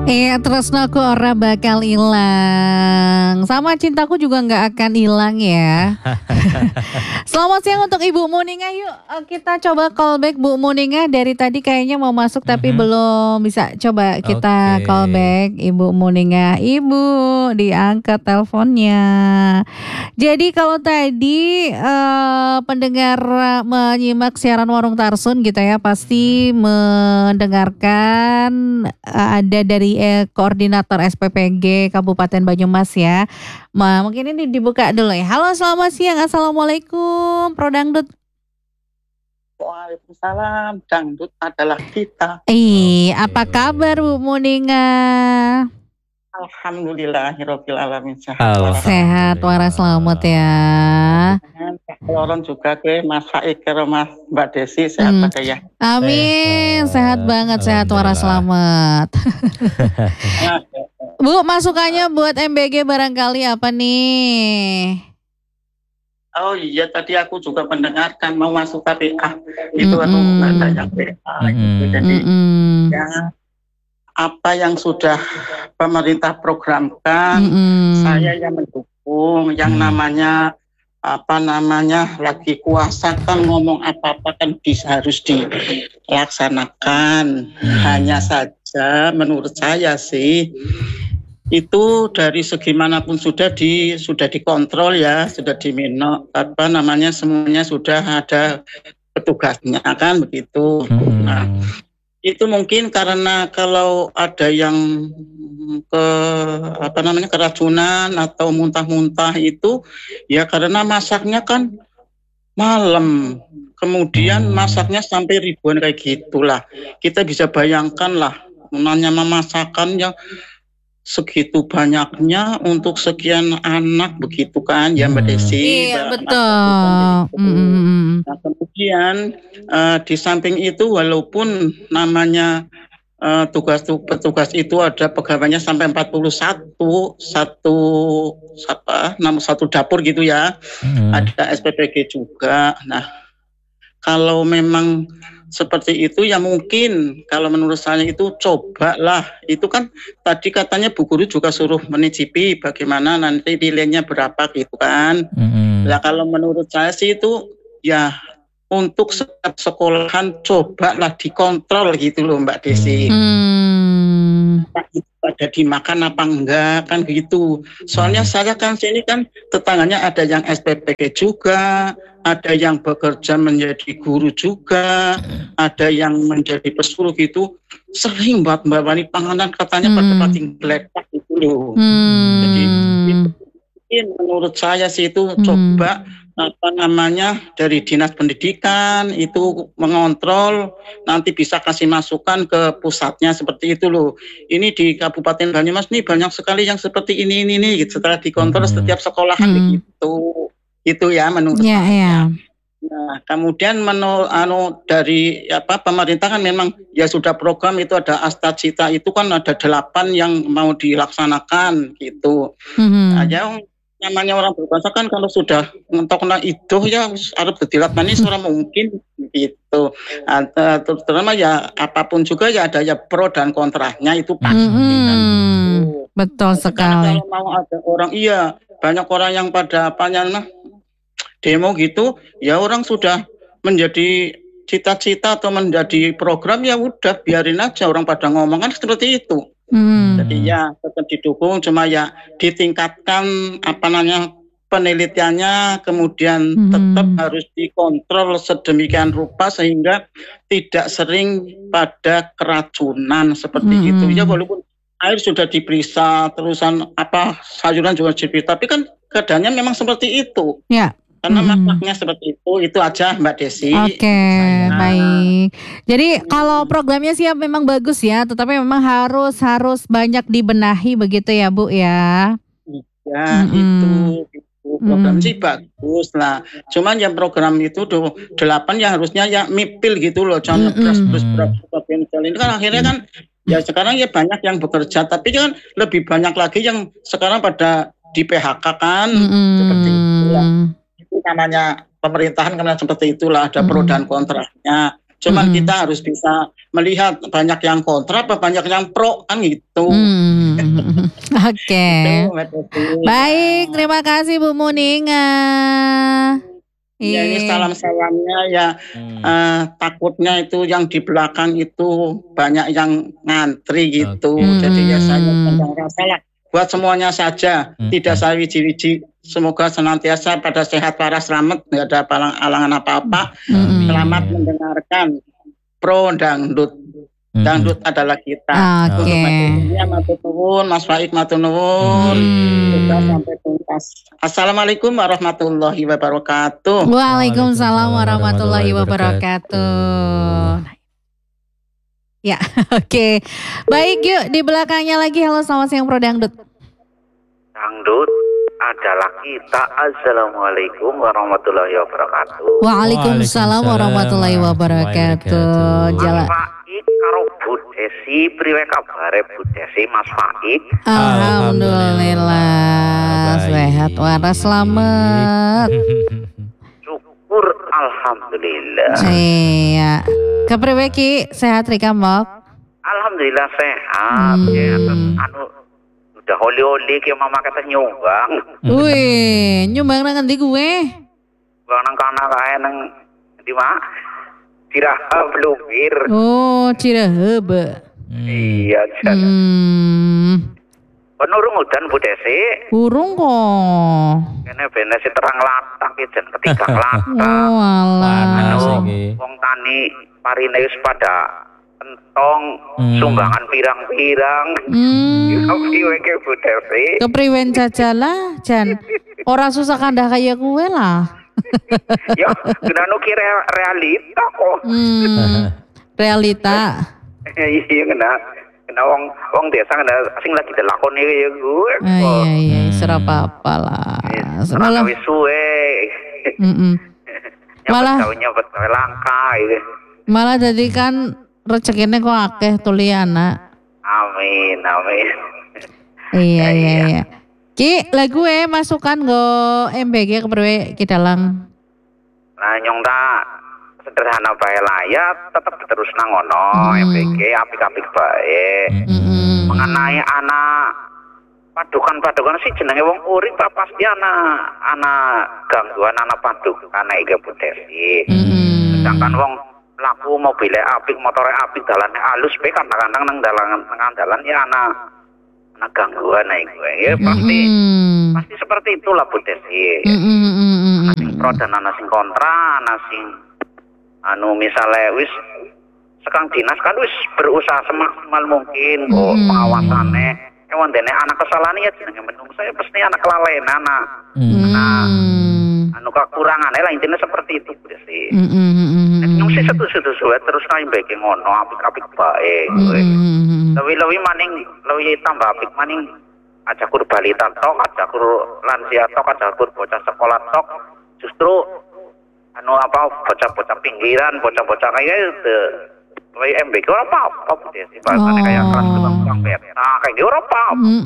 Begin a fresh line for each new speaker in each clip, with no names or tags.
Iya, tresnaku ora bakal hilang. Sama cintaku juga nggak akan hilang ya. Selamat siang untuk Ibu Muninga. Yuk kita coba callback Bu Muninga. Dari tadi kayaknya mau masuk tapi belum bisa. Coba kita callback Ibu Muninga. Ibu, diangkat teleponnya. Jadi kalau tadi pendengar menyimak siaran Warung Tarsun gitu ya, pasti mendengarkan ada dari koordinator SPPG Kabupaten Banyumas ya. Mungkin ini dibuka dulu ya. Halo, selamat siang. Assalamualaikum, Pro Dangdut.
Waalaikumsalam, dangdut adalah kita.
Apa kabar Bu Muninga?
Alhamdulillahirabbil alamin.
Sehat, waras selamat ya.
Loron juga ke Mas Faik ke Mas Mbak Desi sehat pada ya.
Amin, sehat banget, sehat waras selamat. Bu, masukannya buat MBG barangkali apa nih?
Oh iya, tadi aku juga mendengarkan mau masuk tapi itu atau nggak ada yang gitu. Jadi ya apa yang sudah pemerintah programkan, saya yang mendukung. Yang namanya lagi kuasa kan ngomong apa-apa kan harus dilaksanakan. Hanya saja menurut saya sih itu dari segi manapun sudah dikontrol ya, sudah semuanya sudah ada petugasnya kan begitu. Nah, itu mungkin karena kalau ada yang keracunan atau muntah-muntah itu ya karena masaknya kan malam, kemudian masaknya sampai ribuan kayak gitulah. Kita bisa bayangkan lah, namanya memasakannya segitu banyaknya untuk sekian anak begitu kan ya Mbak Desi.
Iya betul.
Nah, kemudian di samping itu walaupun namanya petugas itu ada pegawainya sampai 41 satu dapur gitu ya. Ada SPPG juga. Nah, kalau memang seperti itu ya mungkin kalau menurut saya itu cobalah, itu kan tadi katanya Bu Guru juga suruh mencicipi bagaimana nanti nilainya berapa gitu kan. Nah kalau menurut saya sih itu ya untuk setiap sekolahan cobalah dikontrol gitu loh Mbak Desi. Ada dimakan apa enggak kan gitu. Soalnya saya kan sini kan tetangganya ada yang SPPG juga, ada yang bekerja menjadi guru juga, ada yang menjadi pesuruh gitu. Sering buat Mbak Wani panganan katanya pada pating geletak gitu loh. Jadi mungkin menurut saya sih itu coba dari Dinas Pendidikan itu mengontrol, nanti bisa kasih masukan ke pusatnya seperti itu loh. Ini di Kabupaten Banyumas nih banyak sekali yang seperti ini gitu. Setelah dikontrol setiap sekolahan begitu. Itu ya menurut saya. Nah, kemudian dari pemerintah kan memang ya sudah program itu ada Asta Cita itu kan ada 8 yang mau dilaksanakan gitu. Aja namanya orang berbangsa kan kalau sudah mentokna itu ya harus berdilat manis orang mungkin gitu. Terutama ya apapun juga ya ada ya pro dan kontranya itu pasti kan.
Betul sekali.
Kalau mau ada orang banyak orang yang pada demo gitu ya orang sudah menjadi cita-cita atau menjadi program ya udah biarin aja orang pada ngomong kan seperti itu. Jadi ya tetap didukung, cuma ya ditingkatkan penelitiannya, kemudian tetap harus dikontrol sedemikian rupa sehingga tidak sering pada keracunan seperti itu. Ya walaupun air sudah diperiksa, terusan sayuran juga diperiksa, tapi kan keadaannya memang seperti itu.
Ya.
Karena masaknya seperti itu aja Mbak Desi.
Oke, baik. Jadi kalau programnya sih memang bagus ya, tetapi memang harus banyak dibenahi begitu ya Bu ya.
Iya itu program sih bagus lah. Cuman yang program itu 8 ya harusnya ya mipil gitu loh, jangan plus ini kan akhirnya kan ya sekarang ya banyak yang bekerja, tapi kan lebih banyak lagi yang sekarang pada di PHK kan seperti itu lah. Itu namanya pemerintahan karena seperti itulah ada pro dan kontranya. Cuman kita harus bisa melihat banyak yang kontra apa banyak yang pro kan gitu.
Oke. Baik, terima kasih Bu Muninga.
Ya ini salam-salamnya ya. Takutnya itu yang di belakang itu banyak yang ngantri gitu. Jadi ya saya tidak salah. Buat semuanya saja, tidak saya wiji-wiji. Semoga senantiasa pada sehat waras selamat, tidak ada halangan apa-apa. Selamat mendengarkan Pro Dangdut. Dangdut adalah kita.
Oke.
Matur nuwun, Mas Faik matur nuwun. Sudah sampai tuntas. Assalamualaikum warahmatullahi wabarakatuh.
Waalaikumsalam warahmatullahi wabarakatuh. Ya, oke. Baik, yuk di belakangnya lagi. Halo, selamat siang Pro Dangdut.
Dangdut adalah kita. Assalamualaikum warahmatullahi wabarakatuh.
Waalaikumsalam warahmatullahi wabarakatuh.
Mas Faik karo Bu Desi, priwe kabare Bu Desi, Mas Faik?
Alhamdulillah, sehat waras selamat.
Syukur alhamdulillah.
Iya. Kepriwe Ki, sehat Rika Mok?
Alhamdulillah sehat. Ya, udah oli-oli ki mama kata nyumbang.
Wih, nyumbang nang endi gue?
Bang nang kana kae nang di mak? Ciraha Blumir.
Oh, Ciraheb.
Iya, penurung udan Bu Desi.
Urung kok.
Kene bene si terang latang ki jen ketiga latang.
Oh, alah.
Wong tani parine wis pada entong sumbangan pirang-pirang. Piye ke Bu Desi?
Kepriwen cacalah, Jan. Ora susah kandah kaya kue lah.
Ya, kenano ki realita kok.
Realita.
Iya kena wong desa kena sing lagi dilakoni ya gue.
Iya, serap apa lah.
Malah wis suwe.
Malah
nyebet langka iki.
Malah jadi kan rezekine kok akeh tuliana.
Amin.
Iya. Ki, lagu masukan go MBG kepriwe Ki Dalang.
Nah nyong tak sederhana bae lah ya tetep terus nangono MBG apik-apik bae. Mengenai anak padukan sih jenenge wong urip pasti anak gangguan anak padukan iki Bu Desi. Sedangkan wong laku mobil apik, motor apik, dalane halus pe kadang-kadang nang dalan ya anak gangguan iku. Ya pasti seperti itulah Bu Desi. Ana sing pro dan ana sing kontra, ana sing misalnya wis sekang dinas kan wis berusaha semaksimal mungkin kok pengawasannya. Wondene anak kesalahan ya jenenge menungso saya pasti anak kelalaian anak. Kekurangannya lah intinya seperti itu Bu Desi. Nyung sih setuju terus naik baik ngono apik-apik baik. Lebih maning tambah apik maning ajakur balita tok, ajakur lansia tok, ajakur bocah sekolah tok. Justru bocah-bocah pinggiran, bocah-bocah kayak itu. Kayak MBK apa Bu Desi bahasanya kayak kelas tukang peta kayak gitu apa.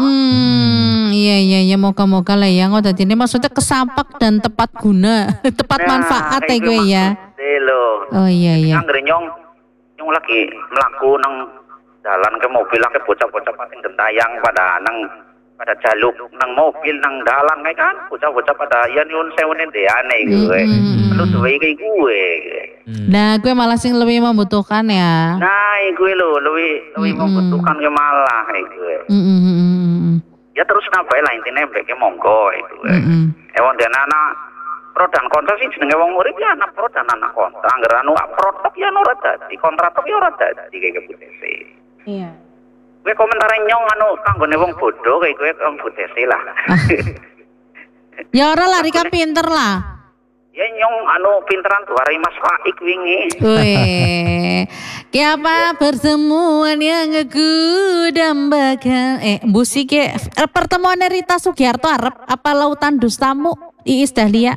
Iya moga-moga lah ya ngono dadi maksudnya kesampak dan tepat guna, tepat manfaat ya gue ya. Oh iya.
Anggere nyong lagi mlaku nang dalan ke mobil ke bocah-bocah pating gentayang pada jaluk nang mobil nang dalan kayak kan bocah-bocah pada ya nyun sewune deane gue. Lu duwe iki gue.
Nah, gue malah sing lebih membutuhkan ya.
Nah, gue lebih membutuhkan ke malah gue. Ya terus nabae lah intine mbeke monggo itu. Wong dene anak pro dan kontra sih jenenge wong urip ya anak pro dan anak kontra. Angger pro tok ya ora dadi, kontra tok ya ora dadi kayak Bu Desi.
Iya.
Gue komentar nyong kanggone wong bodoh kayak gue wong Bu Desi lah.
Ya ora lah Rika pinter lah.
Ya nyong pinteran tuh hari Mas Faik wingi.
Weh. Kiapa pertemuan yang aku dambakan. Musik pertemuan Rita Sugiarto arep apa lautan dustamu Iis Dahlia?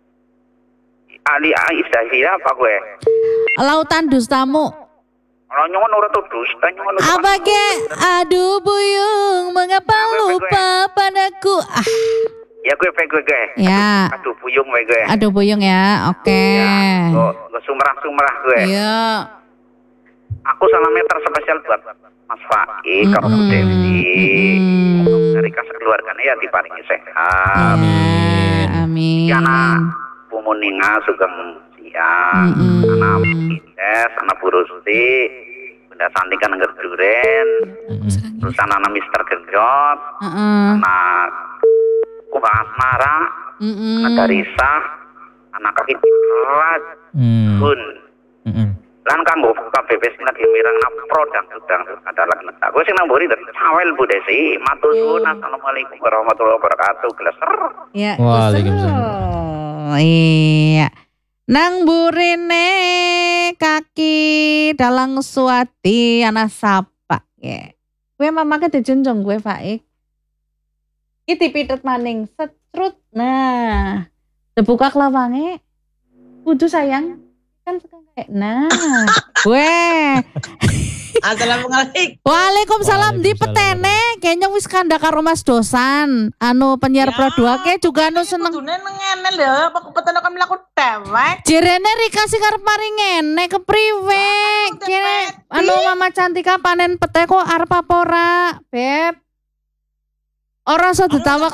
Iis Dahlia apa gue?
Lautan dustamu.
Kalau nyongon ora tuh dusta nyongon.
Apa ke? Aduh buyung, mengapa lupa padaku?
Ya gue.
Ya.
Aduh buyung gue.
Aduh buyung ya, oke.
Ya, gue sumrah-sumrah gue.
Iya.
Aku salamnya terspesial buat Mas Faik, karo Dewi. Dari kas keluarganya ya diparingi sehat.
Amin.
Anak Bu Muninga Sugeng Siang, anak Ides, anak Bu Rusti, Bunda Santi kan Nengger Duren, terus anak Mister Genjot, anak Kuba Asmara, anak Darisa, anak Kaki Rat, Hun. Lan kanggo KBP sing lagi mirang produk ada lagi netak. Gue sing namburi cawel Bu Desi. Matur suwun. Assalamualaikum warahmatullahi wabarakatuh. Gleser.
Ya.
Waalaikumsalam.
Iya. Nang burine kaki dalang suati anak sapa ya. Gue mamake dijunjung gue Faik. Iki dipitet maning setrut. Nah, dibuka lawange. Kudu sayang. Kan kayak nah gue
Assalamualaikum.
Waalaikumsalam di petene kayaknya wis kandak karo Mas Dosan anu penyiar Pro 2 ke juga anu seneng
Kudune ngene lho, apa petene kan mlaku dewek.
jirene Rika sing arep mari ngene kepriwe kene anu Mama Cantika panen pete kok arep apa ora Beb. Ora usah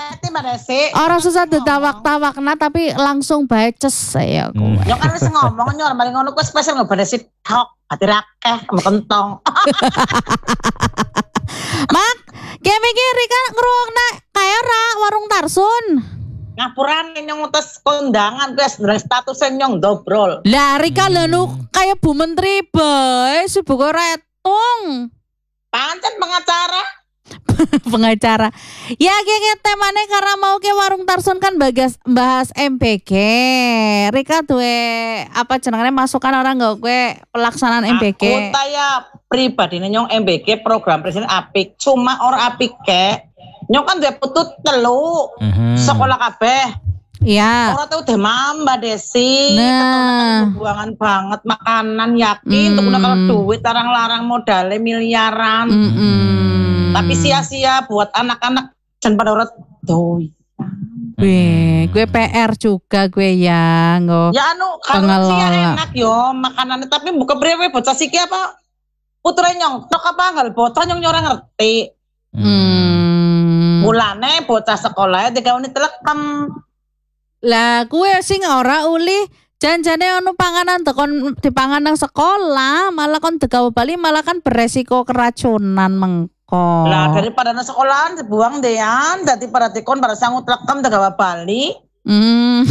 ditawak-tawakna tapi langsung baces saya kowe.
Yo kan wis ngomong nyor mari ngono kuwi spesial ngebadasi tok ati rakeh sama kentong.
Mak, kene Rika ngrungokna kaya ora warung Tarsun.
Ngapurane nyong utus kondangan kuwi sebenarnya statusnya nyong dobrol.
Lah Rika lenu kaya Bu Menteri bae sibuk retung.
Pancen pengacara.
Pengacara. Ya kayak temane karena mau ke warung Tarsun kan bahas MPG. Rika duwe apa jenengane masukan orang nggak gue pelaksanaan MPG.
Aku taya pribadi nyong MPG program presiden apik. Cuma orang apik ke. Nyong kan duwe putu telu. Sekolah kabeh.
Iya.
Orang tuh udah Mbak Desi.
Nah.
Kebuangan banget makanan yakin. Untuk kalau duit larang-larang modalnya miliaran. Tapi sia-sia buat anak-anak dan pada orang doi.
Gue PR juga gue ya ngo.
Ya anu kalau sia enak yo makanannya tapi buka brewe bocah siki apa putra nyong tok apa nggak bocah nyong orang ngerti. Mulane bocah sekolahnya 3 unit telekam.
Lah gue sing ora uli janjane anu panganan tekon dipangan nang sekolah malah kon degawe bali malah kan beresiko keracunan mengko.
Lah daripada nang sekolahan dibuang dean dadi pada tikon pada sangut telekam degawe bali.